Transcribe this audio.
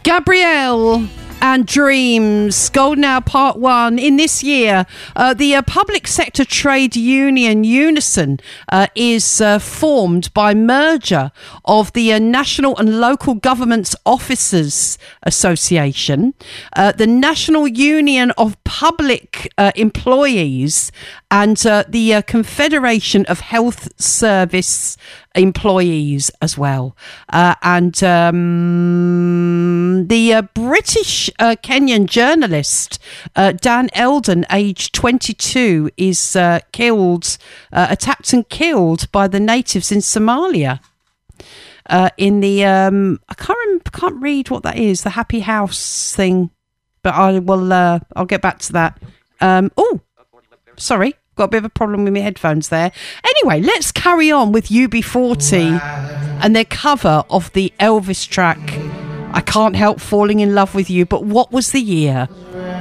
Gabrielle and Dreams, Golden Hour Part 1. In this year, the public sector trade union Unison is formed by merger of the National and Local Governments Officers Association, the National Union of Public Employees, and the Confederation of Health Service Employees as well. And the British Kenyan journalist Dan Eldon, aged 22, is attacked and killed by the natives in Somalia. In the I can't read what that is, the Happy House thing, but I'll get back to that. Sorry, got a bit of a problem with my headphones there. Anyway, let's carry on with UB40 and their cover of the Elvis track I Can't Help Falling in Love with You. But what was the year?